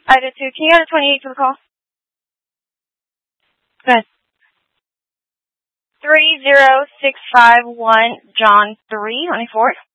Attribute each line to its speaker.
Speaker 1: Ida 2, can you go to 28 for the call?
Speaker 2: Good.
Speaker 1: 30651 John 3 on 4.